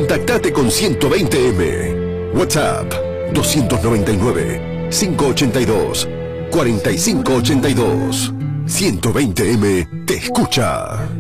Contactate con 120M. WhatsApp 299 582 4582. 120M te escucha.